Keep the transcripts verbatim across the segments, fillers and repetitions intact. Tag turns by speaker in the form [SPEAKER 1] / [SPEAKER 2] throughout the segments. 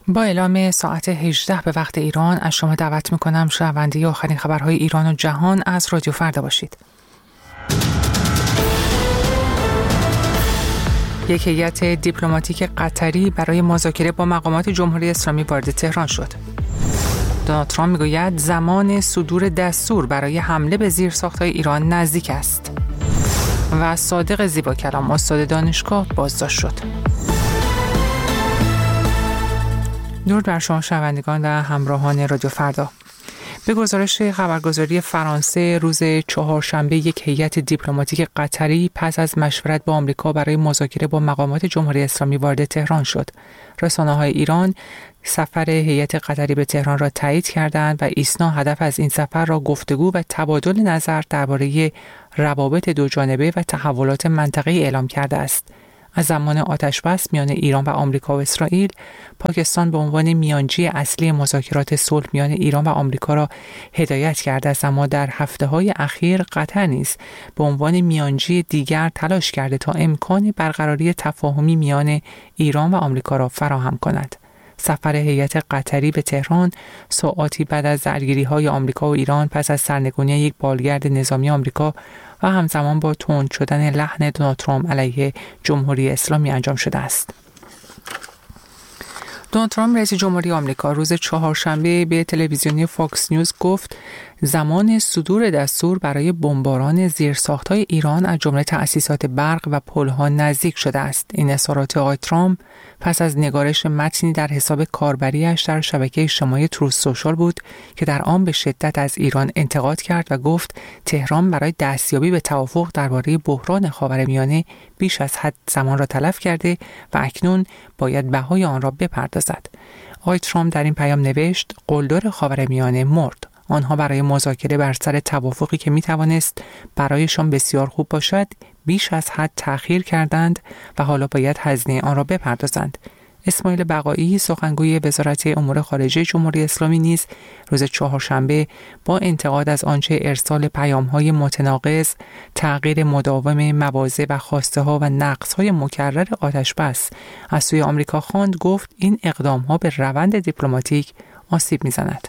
[SPEAKER 1] با اعلام ساعت هجده به وقت ایران از شما دعوت میکنم شنونده آخرین خبرهای ایران و جهان از رادیو فردا باشید. یک هیئت دیپلماتیک قطری برای مذاکره با مقامات جمهوری اسلامی وارد تهران شد. دونالد ترامپ میگوید زمان صدور دستور برای حمله به زیرساخت‌های ایران نزدیک است. و صادق زیباکلام استاد دانشگاه بازداشت شد. درود بر شما شنوندگان و همراهان رادیو فردا. به گزارش خبرگزاری فرانسه روز چهارشنبه یک هیئت دیپلماتیک قطری پس از مشورت با آمریکا برای مذاکره با مقامات جمهوری اسلامی وارد تهران شد. رسانه‌های ایران سفر هیئت قطری به تهران را تایید کردند و ایسنا هدف از این سفر را گفتگو و تبادل نظر درباره روابط دوجانبه و تحولات منطقه‌ای اعلام کرده است. از زمان آتش‌بس میان ایران و آمریکا و اسرائیل، پاکستان به عنوان میانجی اصلی مذاکرات صلح میان ایران و آمریکا را هدایت کرده است، اما در هفته‌های اخیر قطر نیز به عنوان میانجی دیگر تلاش کرده تا امکان برقراری تفاهمی میان ایران و آمریکا را فراهم کند. سفر هیئت قطری به تهران ساعاتی بعد از درگیری‌های آمریکا و ایران پس از سرنگونی یک بالگرد نظامی آمریکا و همزمان با تند شدن لحن دونالد ترامپ علیه جمهوری اسلامی انجام شده است. دونالد ترامپ رئیس جمهوری آمریکا روز چهارشنبه به تلویزیونی فاکس نیوز گفت زمان صدور دستور برای بمباران زیرساخت‌های ایران از جمله تأسیسات برق و پل‌ها نزدیک شده است. این اظهارات آقای ترامپ پس از نگارش متنی در حساب کاربری‌اش در شبکه اجتماعی تروث سوشال بود که در آن به شدت از ایران انتقاد کرد و گفت تهران برای دستیابی به توافق درباره بحران خاورمیانه بیش از حد زمان را تلف کرده و اکنون باید بهای آن را بپردازد. آقای ترامپ در این پیام نوشت قلدر خاورمیانه مرد. آنها برای مذاکره بر سر توافقی که می توانست برایشان بسیار خوب باشد بیش از حد تأخیر کردند و حالا باید هزینه آن را بپردازند. اسماعیل بقایی سخنگوی وزارت امور خارجه جمهوری اسلامی نیز روز چهارشنبه با انتقاد از آنچه ارسال پیام‌های متناقض، تغییر مداوم مواضع و خواسته‌ها و نقص‌های مکرر آتش‌بس از سوی آمریکا خواند، گفت این اقدام‌ها به روند دیپلماتیک آسیب می‌زند.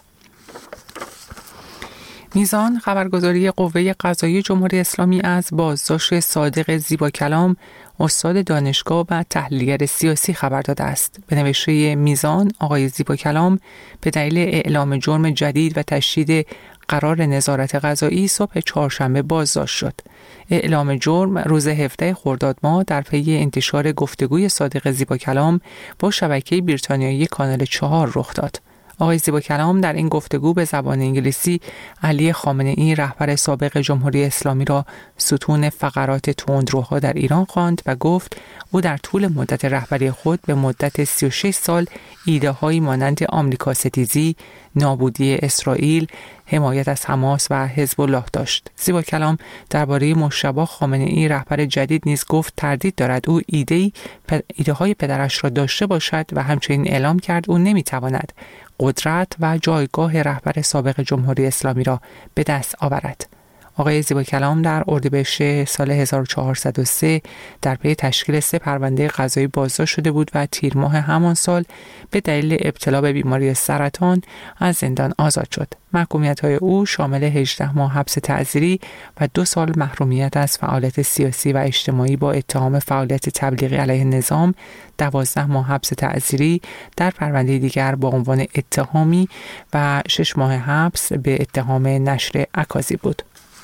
[SPEAKER 1] میزان خبرگزاری قوه قضاییه جمهوری اسلامی از بازداشت صادق زیباکلام استاد دانشگاه و تحلیلگر سیاسی خبر داده است. به نوشته میزان، آقای زیباکلام به دلیل اعلام جرم جدید و تشدید قرار نظارت قضایی صبح چهارشنبه بازداشت شد. اعلام جرم روز هفده خرداد ماه در پی انتشار گفتگوی صادق زیباکلام با شبکه بریتانیایی کانال چهار رخ داد. آقای زیباکلام در این گفتگو به زبان انگلیسی علی خامنه‌ای رهبر سابق جمهوری اسلامی را ستون فقرات تندروها در ایران خواند و گفت او در طول مدت رهبری خود به مدت سی و شش سال ایده‌هایی مانند آمریکا ستیزی، نابودی اسرائیل، حمایت از حماس و حزب الله داشت. زیباکلام درباره مجتبی خامنه‌ای رهبر جدید نیز گفت تردید دارد او ایده ایده های پدرش را داشته باشد و همچنین اعلام کرد او نمیتواند قدرت و جایگاه رهبر سابق جمهوری اسلامی را به دست آورد. آقای زیباکلام در اردیبهشت سال هزار و چهارصد و سه در پی تشکیل سه پرونده قضایی بازداشت شده بود و تیر ماه همان سال به دلیل ابتلا به بیماری سرطان از زندان آزاد شد. محکومیت‌های او شامل هجده ماه حبس تعزیری و دو سال محرومیت از فعالیت سیاسی و اجتماعی با اتهام فعالیت تبلیغی علیه نظام، دوازده ماه حبس تعزیری در پرونده دیگر با عنوان اتهامی و شش ماه حبس به اتهام نشر اکاذیب بود.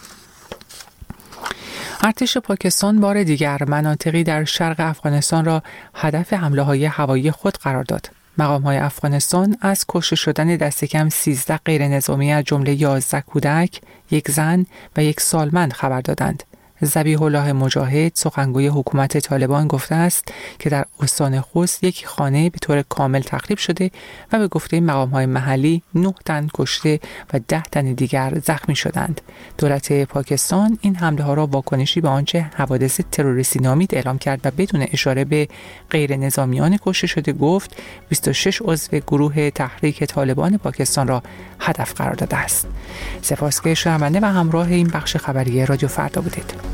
[SPEAKER 1] ارتش پاکستان بار دیگر مناطقی در شرق افغانستان را هدف حمله‌های هوایی خود قرار داد. مقام‌های افغانستان از کشته شدن دست کم سیزده غیر نظامی از جمله یازده کودک، یک زن و یک سالمند خبر دادند. ذبیح الله مجاهد سخنگوی حکومت طالبان گفته است که در استان خوست یک خانه به طور کامل تخریب شده و به گفته مقام‌های محلی نه تن کشته و ده تن دیگر زخمی شدند. دولت پاکستان این حمله ها را واکنشی به آنچه حوادث تروریستی نامید اعلام کرد و بدون اشاره به غیر نظامیان کشته شده گفت بیست و شش عضو گروه تحریک طالبان پاکستان را هدف قرار داده است. سپاس که شنونده و همراه این بخش خبری رادیو فردا بودید.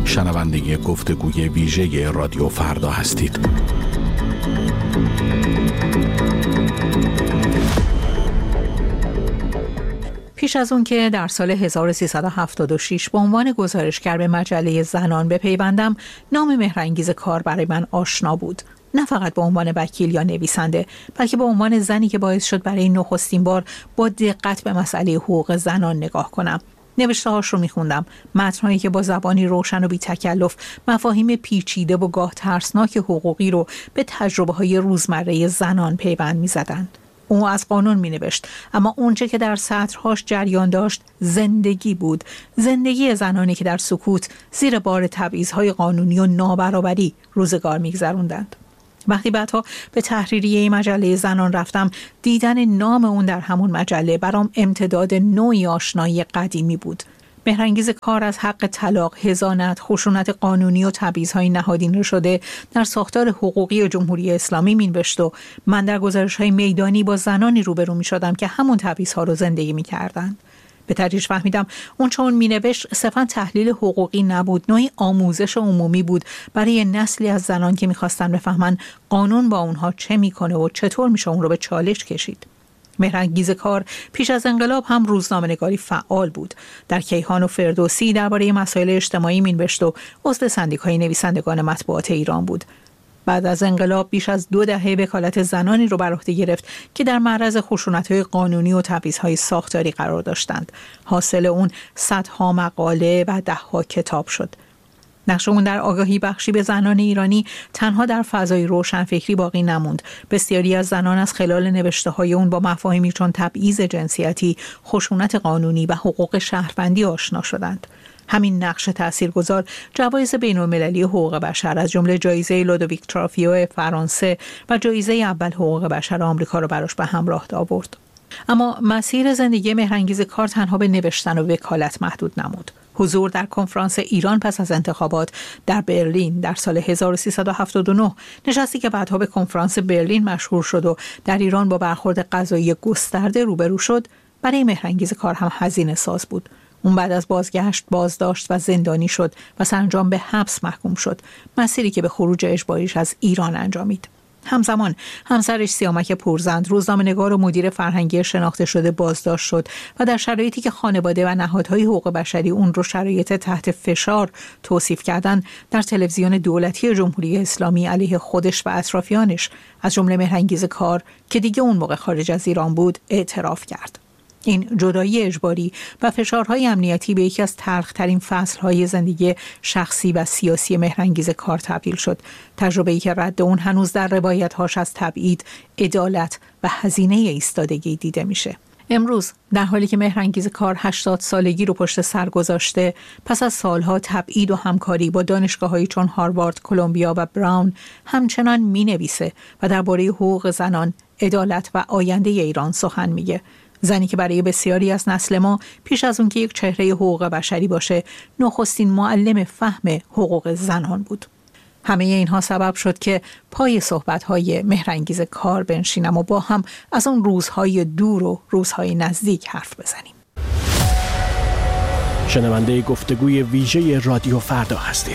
[SPEAKER 2] شنونده گفتگوی ویژه رادیو فردا هستید.
[SPEAKER 3] پیش از اون که در سال هزار و سیصد و هفتاد و شش به عنوان گزارشگر به مجله زنان بپیوندم، نام مهرانگیز کار برای من آشنا بود. نه فقط به عنوان وکیل یا نویسنده، بلکه به عنوان زنی که باعث شد برای نخستین بار با دقت به مسئله حقوق زنان نگاه کنم. نوشته هاش رو میخوندم، متنهایی که با زبانی روشن و بی تکلف مفاهیم پیچیده و گاه ترسناک حقوقی رو به تجربه های روزمره زنان پیوند میزدند. او از قانون می نوشت، اما اونچه که در سطرهاش جریان داشت زندگی بود، زندگی زنانی که در سکوت زیر بار تبعیض‌های قانونی و نابرابری روزگار می گذروندند. وقتی بعدها به تحریریه مجله زنان رفتم، دیدن نام اون در همون مجله برام امتداد نوعی آشنایی قدیمی بود. مهرانگیز کار از حق طلاق، حضانت، خشونت قانونی و تبعیض‌های نهادینه شده در ساختار حقوقی جمهوری اسلامی مینوشت و من در گزارش‌های میدانی با زنانی روبرو می‌شدم که همون تبعیض‌ها رو زندگی می‌کردند. به تدریج فهمیدم اون چون مینوشت صرفاً تحلیل حقوقی نبود، نوعی آموزش عمومی بود برای نسلی از زنان که می‌خواستن بفهمن قانون با اونها چه می‌کنه و چطور میشه اون رو به چالش کشید. مهرانگیز کار پیش از انقلاب هم روزنامه‌نگاری فعال بود. در کیهان و فردوسی درباره مسائل اجتماعی مینوشت و عضو سندیکای نویسندگان مطبوعات ایران بود. بعد از انقلاب بیش از دو دهه وکالت زنانی رو بر عهده گرفت که در معرض خشونت‌های قانونی و تبعیض‌های ساختاری قرار داشتند. حاصل اون صدها مقاله و ده‌ها کتاب شد. نقشمون در آگاهی بخشی به زنان ایرانی تنها در فضای روشنفکری باقی نموند. بسیاری از زنان از خلال نوشته های اون با مفاهیمی چون تبعیض جنسیتی، خشونت قانونی و حقوق شهروندی آشنا شدند. همین نقش تاثیرگذار جوایز بین‌المللی حقوق بشر از جمله جایزه لودویک ترافیو فرانسه و جایزه اول حقوق بشر آمریکا را براش به همراه آورد. اما مسیر زندگی مهرانگیز کار تنها به نوشتن و وکالت محدود نمود. حضور در کنفرانس ایران پس از انتخابات در برلین در سال هزار و سیصد و هفتاد و نه، نشستی که بعدها به کنفرانس برلین مشهور شد و در ایران با برخورد قضایی گسترده روبرو شد، برای مهرانگیز کار هم هزینه ساز بود. اون بعد از بازگشت بازداشت و زندانی شد و سرانجام به حبس محکوم شد، مسیری که به خروج اجباریش از ایران انجامید. همزمان همسرش سیامک پورزند، روزنامه‌نگار و مدیر فرهنگی شناخته شده، بازداشت شد و در شرایطی که خانواده و نهادهای حقوق بشری اون رو شرایط تحت فشار توصیف کردند، در تلویزیون دولتی جمهوری اسلامی علیه خودش و اطرافیانش از جمله مهرانگیز کار که دیگه اون موقع خارج از ایران بود اعتراف کرد. این جدایی اجباری و فشارهای امنیتی به یکی از تلخ‌ترین فصل‌های زندگی شخصی و سیاسی مهرانگیز کار تبدیل شد. تجربه‌ای که رد اون هنوز در روایت‌هاش از تبعید، عدالت و هزینه ایستادگی دیده میشه. امروز در حالی که مهرانگیز کار هشتاد سالگی رو پشت سر گذاشته، پس از سالها تبعید و همکاری با دانشگاه‌هایی چون هاروارد، کلمبیا و براون همچنان می‌نویسه و درباره حقوق زنان، عدالت و آینده ایران سخن میگه. زنی که برای بسیاری از نسل ما پیش از اون که یک چهره حقوق بشری باشه، نخستین معلم فهم حقوق زنان بود. همه اینها سبب شد که پای صحبت‌های مهرانگیز کار بنشینم و با هم از اون روزهای دور و روزهای نزدیک حرف بزنیم.
[SPEAKER 2] شنونده گفتگوی ویژه رادیو فردا هستید.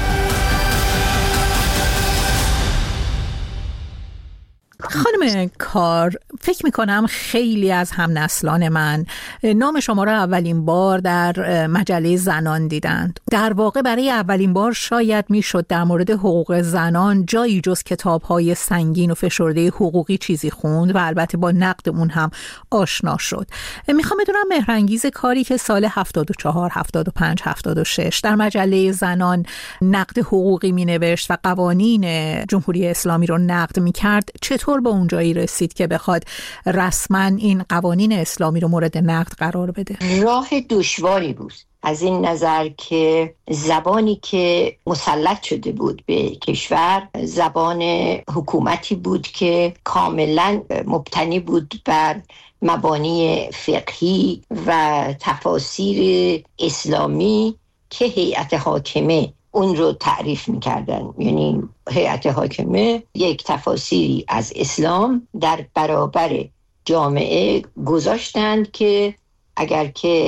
[SPEAKER 3] خانم کار، فکر میکنم خیلی از همنسلان من نام شما را اولین بار در مجله زنان دیدند. در واقع برای اولین بار شاید میشد در مورد حقوق زنان جایی جز کتاب‌های سنگین و فشرده حقوقی چیزی خوند و البته با نقد اون هم آشنا شد. میخوام بدونم مهرانگیز کاری که سال هفتاد و چهار، هفتاد و پنج، هفتاد و شش در مجله زنان نقد حقوقی مینوشت و قوانین جمهوری اسلامی رو نقد میکرد، چطور به اونجایی رسید که بخواد رسما این قوانین اسلامی رو مورد نقد قرار بده؟
[SPEAKER 4] راه دشواری بود از این نظر که زبانی که مسلط شده بود به کشور زبان حکومتی بود که کاملا مبتنی بود بر مبانی فقهی و تفاسیر اسلامی که هیئت حاکمه اون رو تعریف می‌کردن. یعنی هیئت حاکمه یک تفاسیری از اسلام در برابر جامعه گذاشتند که اگر که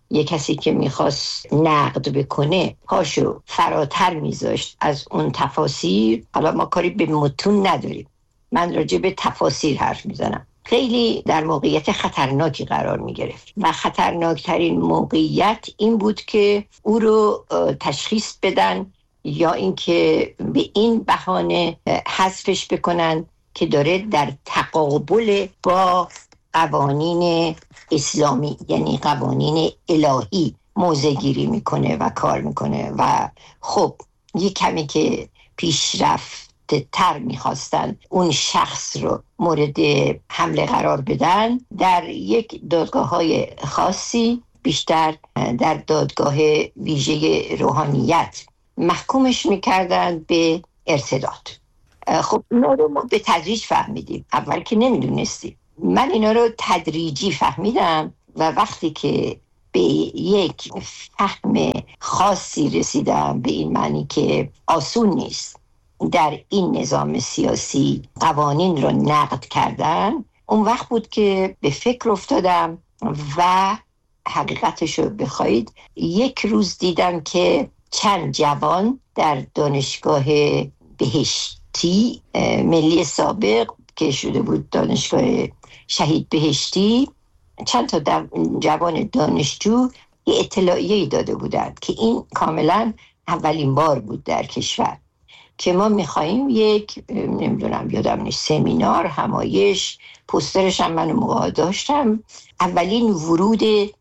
[SPEAKER 4] یه کسی که میخواست نقد بکنه پاشو فراتر میذاشت از اون تفاسیر. حالا ما کاری به متون نداریم، من راجع به تفاسیر حرف میزنم. خیلی در موقعیت خطرناکی قرار میگرفت و خطرناکترین موقعیت این بود که او رو تشخیص بدن یا اینکه به این بهانه حذفش بکنن که داره در تقابل با قوانین اسلامی، یعنی قوانین الهی موضع گیری میکنه و کار میکنه. و خب یه کمی که پیشرفت تر میخواستن اون شخص رو مورد حمله قرار بدن، در یک دادگاه های خاصی، بیشتر در دادگاه ویژه روحانیت، محکومش میکردن به ارتداد. خب اینا رو ما به تدریج فهمیدیم، اول که نمیدونستیم. من اینا رو تدریجی فهمیدم و وقتی که به یک فهم خاصی رسیدم، به این معنی که آسون نیست در این نظام سیاسی قوانین رو نقد کردن، اون وقت بود که به فکر افتادم و حقیقتش رو بخواید یک روز دیدم که چند جوان در دانشگاه بهشتی ملی سابق که شده بود دانشگاه شهید بهشتی، چند تا جوان دانشجو یه اطلاعیه‌ای داده بودند که این کاملا اولین بار بود در کشور که ما میخواییم یک نمیدونم یادم نیست سمینار، همایش، پوسترش هم من موقع داشتم، اولین ورود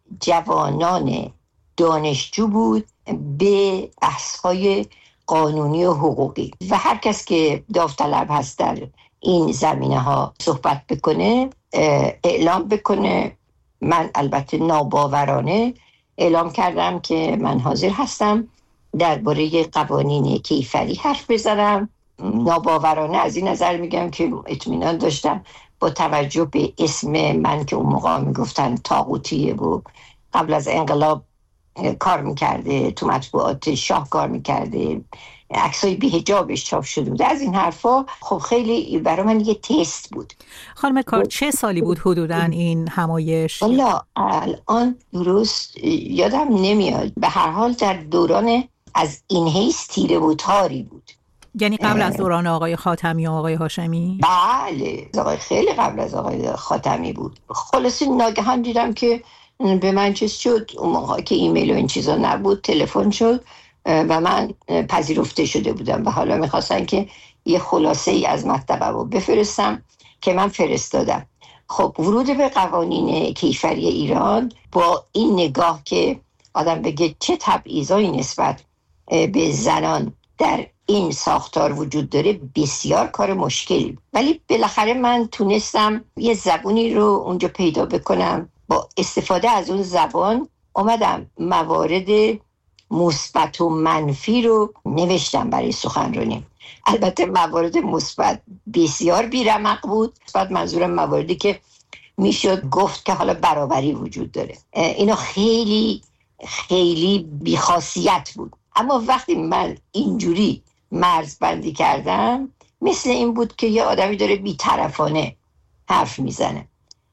[SPEAKER 4] جوانان دانشجو بود به بحث‌های قانونی و حقوقی و هر کس که داوطلب هست در این زمینه ها صحبت بکنه، اعلام بکنه. من البته ناباورانه اعلام کردم که من حاضر هستم درباره قوانین کیفری حرف بزنم. ناباورانه از این نظر میگم که اطمینان داشتم با توجه به اسم من که اون موقع میگفتن طاغوتیه و قبل از انقلاب کار میکرده، تو مطبوعات شاه کار میکرده، عکسای بی‌حجابش چاپ شده بود، از این حرفا. خب خیلی برای من یه تست بود.
[SPEAKER 3] خانم کار چه سالی بود حدوداً این همایش؟
[SPEAKER 4] والا الان درست یادم نمیاد، به هر حال در دوران از این حیث تیره و تاری بود.
[SPEAKER 3] یعنی قبل از دوران آقای خاتمی و آقای هاشمی؟
[SPEAKER 4] بله، آقای خیلی قبل از آقای خاتمی بود. خلاصی ناگهان دیدم که به من چیز شد، اون موقع که ایمیل و این چیزا نبود، تلفن شد و من پذیرفته شده بودم و حالا میخواستن که یه خلاصه ای از مطلبه رو بفرستم که من فرستادم. خب ورود به قوانین کیفری ایران با این نگاه که آدم بگه چه تبعیضایی نسبت به زنان در این ساختار وجود داره، بسیار کار مشکلی، ولی بالاخره من تونستم یه زبونی رو اونجا پیدا بکنم. با استفاده از اون زبان اومدم موارد مثبت و منفی رو نوشتم برای سخنرانی. البته موارد مثبت بسیار بی‌رمق بود. مثبت منظورم مواردی که میشد گفت که حالا برابری وجود داره، اینا خیلی خیلی بی‌خاصیت بود. اما وقتی من اینجوری مرزبندی کردم، مثل این بود که یه آدمی داره بی‌طرفانه حرف میزنه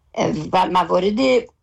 [SPEAKER 4] و موارد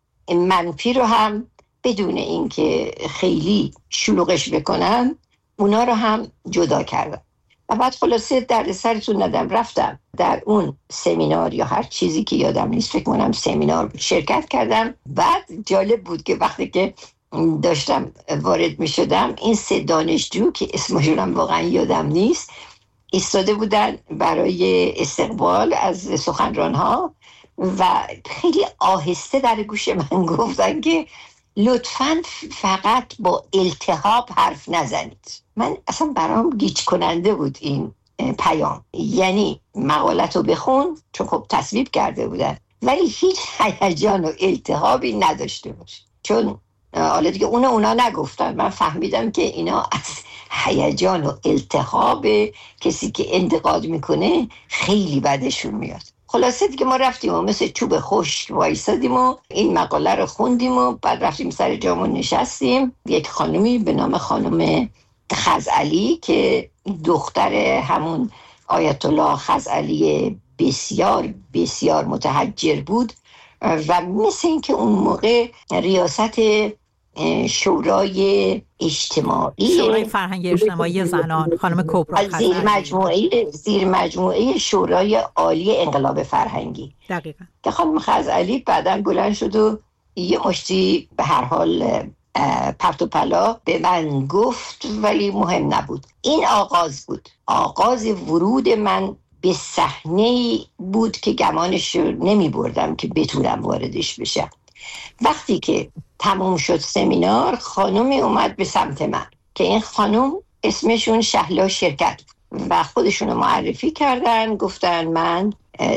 [SPEAKER 4] منفی رو هم بدون اینکه خیلی شلوغش بکنم اونا رو هم جدا کردم. و بعد خلاصه درد سرتون ندم، رفتم در اون سمینار یا هر چیزی که یادم نیست، فکر کنم سمینار شرکت کردم. بعد جالب بود که وقتی که داشتم وارد می شدم، این سه دانشجو که اسمشون هم واقعا یادم نیست ایستاده بودن برای استقبال از سخنرانها و خیلی آهسته در گوش من گفتن که لطفاً فقط با التهاب حرف نزنید. من اصلا برام گیج کننده بود این پیام، یعنی مقالت رو بخون، چون خب تصویب کرده بودن، ولی هیچ هیجان و التهابی نداشته باشه. چون حالا دیگه اون اونا نگفتن، من فهمیدم که اینا از هیجان و التهاب کسی که انتقاد میکنه خیلی بدشون میاد. خلاصه دیگه ما رفتیم و مثل چوب خشک وایسادیم و این مقاله رو خوندیم و بعد رفتیم سر جامون نشستیم. یک خانمی به نام خانم خزعلی که دختر همون آیت الله خزعلی بسیار بسیار متحجر بود و مثل این که اون موقع ریاست شورای اجتماعی
[SPEAKER 3] شورای فرهنگ اجتماعی زنان خانم کبرا خزعلی،
[SPEAKER 4] زیر مجموعه زیر مجموعه شورای عالی انقلاب فرهنگی.
[SPEAKER 3] دقیقاً.
[SPEAKER 4] که خانم خزعلی بعداً بلند شد و یه مشتی به هر حال پرت و پلا به من گفت، ولی مهم نبود. این آغاز بود، آغاز ورود من به صحنه بود که گمانش نمی بردم که بتونم واردش بشم. وقتی که تموم شد سمینار، خانومی اومد به سمت من که این خانوم اسمشون شهلا شرکت و خودشونو معرفی کردن، گفتن من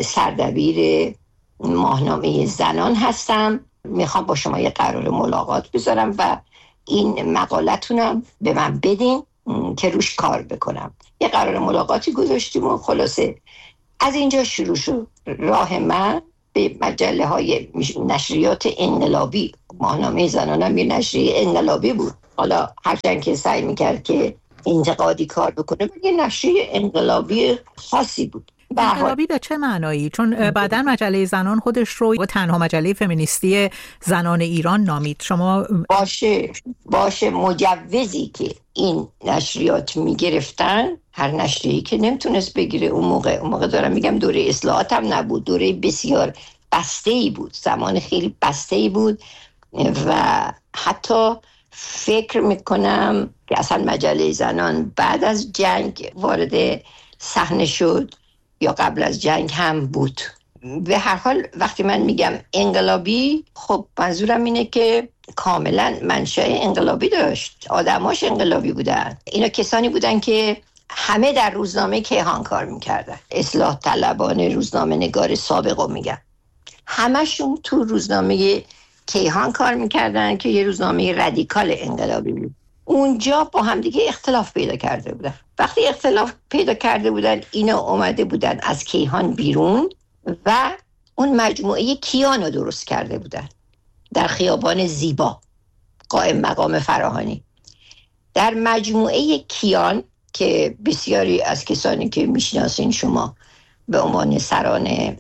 [SPEAKER 4] سردبیر ماهنامه زنان هستم، میخوام با شما یه قرار ملاقات بذارم و این مقالتونم به من بدین که روش کار بکنم. یه قرار ملاقاتی گذاشتیم و خلاصه از اینجا شروع شد راه من به مجله های نشریات انقلابی. ماهنامه زنانم یه نشریه انقلابی بود، حالا هرچند که سعی میکرد که انتقادی کار بکنه، یه نشریه انقلابی خاصی بود.
[SPEAKER 3] انقلابی به چه معنایی؟ چون بعداً مجله زنان خودش رو تنها مجله فمینیستی زنان ایران نامید. شما
[SPEAKER 4] باشه باشه مجوزی که این نشریات میگرفتن، هر نشریه‌ای که نمیتونست بگیره اون موقع اون موقع دارم میگم دوره اصلاحات هم نبود، دوره بسیار بسته‌ای بود، زمان خیلی بسته‌ای بود و حتی فکر میکنم که اصلا مجله زنان بعد از جنگ وارد صحنه شد یا قبل از جنگ هم بود. به هر حال وقتی من میگم انقلابی، خب منظورم اینه که کاملا منشأ انقلابی داشت، آدماش انقلابی بودن. اینا کسانی بودن که همه در روزنامه کیهان کار میکردن، اصلاح طلبان روزنامه نگار سابقو میگم، همشون تو روزنامه کیهان کار میکردن که یه روزنامه رادیکال انقلابی بود. اونجا با هم دیگه اختلاف پیدا کرده بودن. وقتی اختلاف پیدا کرده بودن، اینا اومده بودن از کیهان بیرون و اون مجموعه کیان رو درست کرده بودن در خیابان زیبا قائم مقام فراهانی. در مجموعه کیان که بسیاری از کسانی که میشناسین شما به عنوان سران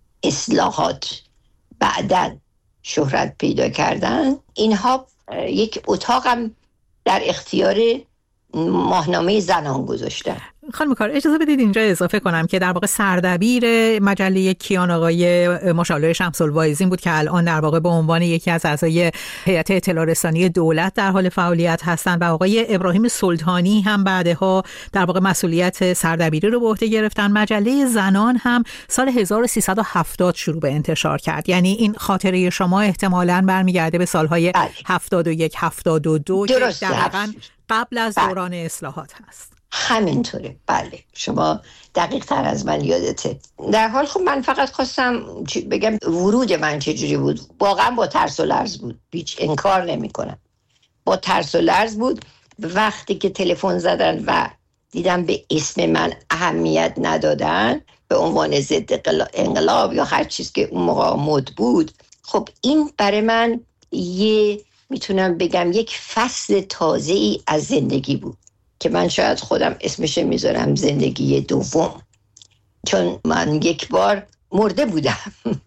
[SPEAKER 4] اصلاحات بعداً شهرت پیدا کردن، اینها یک اتاقم در اختیار ماهنامه زنان گذاشتن.
[SPEAKER 3] خانم کار اجازه بدید اینجا اضافه کنم که در واقع سردبیر مجله کیان آقای مشاور شمس الواعظین بود که الان در واقع به عنوان یکی از اعضای هیئت اطلاع رسانی دولت در حال فعالیت هستند و آقای ابراهیم سلطانی هم بعدها در واقع مسئولیت سردبیری رو به عهده گرفتن. مجله زنان هم سال هزار و سیصد و هفتاد شروع به انتشار کرد، یعنی این خاطره شما احتمالاً برمیگرده به سالهای هفتاد و یک هفتاد و دو که دقیقاً قبل از دوران اصلاحات هست.
[SPEAKER 4] همینطوره، بله، شما دقیق تر از من یادته. در حال خب من فقط خواستم بگم ورود من چجوری بود. واقعا با ترس و لرز بود، هیچ انکار نمی کنم، با ترس و لرز بود. وقتی که تلفن زدن و دیدم به اسم من اهمیت ندادن به عنوان ضد انقلاب یا هر چیز که اون موقع مد بود، خب این برای من یه میتونم بگم یک فصل تازه‌ای از زندگی بود که من شاید خودم اسمش میذارم زندگی دوم، چون من یک بار مرده بودم.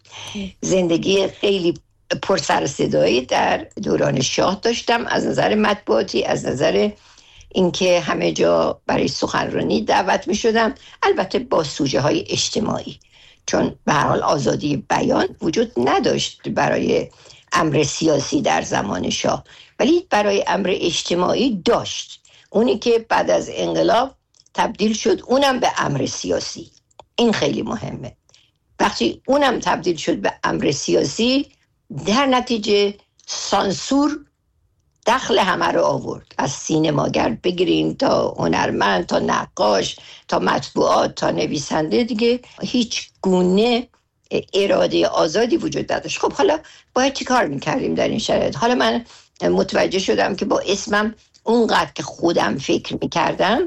[SPEAKER 4] زندگی خیلی پر سر صدایی در دوران شاه داشتم، از نظر مطبوعاتی، از نظر اینکه همه جا برای سخنرانی دعوت میشدم، البته با سوژه های اجتماعی، چون به هر حال آزادی بیان وجود نداشت برای امر سیاسی در زمان شاه، ولی برای امر اجتماعی داشت. اونی که بعد از انقلاب تبدیل شد اونم به امر سیاسی. این خیلی مهمه. وقتی اونم تبدیل شد به امر سیاسی، در نتیجه سانسور دخل همه رو آورد، از سینماگر بگیریم تا هنرمند تا نقاش تا مطبوعات تا نویسنده، دیگه هیچ گونه اراده آزادی وجود نداشت. خب حالا باید چی کار میکردیم در این شرایط؟ حالا من متوجه شدم که با اسمم اونقدر که خودم فکر میکردم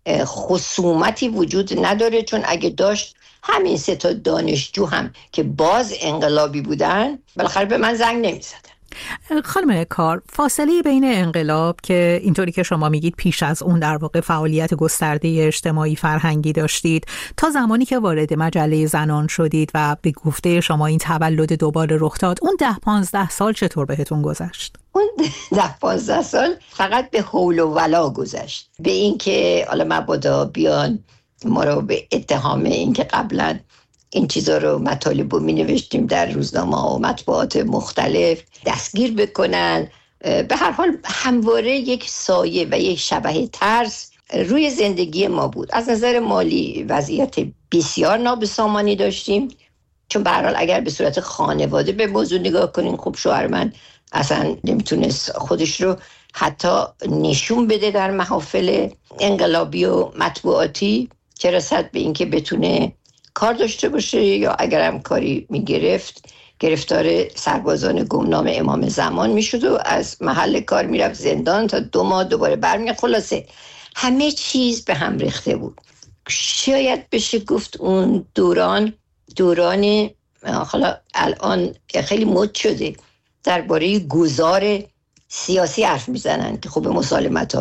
[SPEAKER 4] خصومتی وجود نداره، چون اگه داشت همین سه تا دانشجو هم که باز انقلابی بودن بالاخره به من زنگ نمیزدن.
[SPEAKER 3] خانم کار، فاصله بین انقلاب که اینطوری که شما میگید پیش از اون در واقع فعالیت گسترده اجتماعی فرهنگی داشتید تا زمانی که وارد مجله زنان شدید و به گفته شما این تولد دوباره رخ داد، اون ده پانزده سال چطور بهتون گذشت؟
[SPEAKER 4] اون ده پانزده سال فقط به حول و ولا گذشت، به این که حالا مبادا بیان ما رو به اتهام این که قبلا این چیزا رو مطالب رو می نوشتیم در روزنامه ها و مطبوعات مختلف دستگیر بکنن. به هر حال همواره یک سایه و یک شبح ترس روی زندگی ما بود. از نظر مالی وضعیت بسیار نابسامانی داشتیم، چون به هر حال اگر به صورت خانواده به موضوع نگاه کنین، خب شوهر من اصلا نمیتونست خودش رو حتی نشون بده در محافل انقلابی و مطبوعاتی، چه رسد به اینکه بتونه کار داشته باشه، یا اگرم کاری میگرفت گرفتار سربازان گمنام امام زمان میشد و از محل کار میرفت زندان تا دو ماه دوباره برمی. خلاصه همه چیز به هم ریخته بود. شاید بشه گفت اون دوران دوران حالا الان خیلی مد شده درباره گذار سیاسی حرف میزنن که خب مسالمت ها